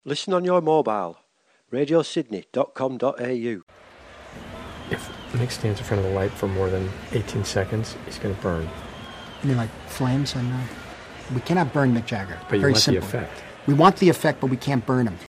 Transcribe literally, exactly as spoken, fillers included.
Listen on your mobile. radio sydney dot com dot a u. If Mick stands in front of the light for more than eighteen seconds, he's going to burn. You mean like flames? And uh, we cannot burn Mick Jagger. But you Very want simple. the effect. We want the effect, but we can't burn him.